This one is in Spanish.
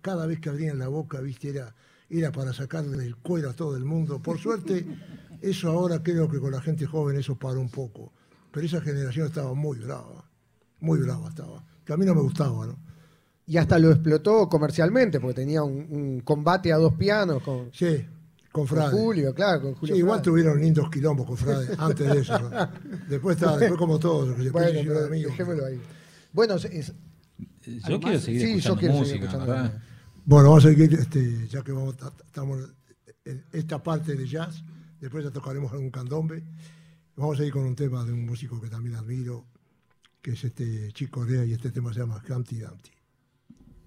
cada vez que abrían la boca, viste, era para sacarle el cuero a todo el mundo. Por suerte, eso ahora creo que con la gente joven eso paró un poco. Pero esa generación estaba muy brava estaba. Que a mí no me gustaba, ¿no? Y hasta lo explotó comercialmente, porque tenía un combate a dos pianos con, Sí, con Frade. Julio, claro, con Julio. Sí, igual Frade. tuvieron lindos quilombos con Frade antes de eso, ¿no? Después como todos, después Bueno, se hicieron pero amigos. dejémoslo ahí. Bueno, yo quiero seguir escuchando música, ¿verdad? Bueno, vamos a seguir, ya que estamos en esta parte de jazz, después ya tocaremos algún candombe. Vamos a ir con un tema de un músico que también admiro, que es Chick Corea, y este tema se llama Humpty Dumpty.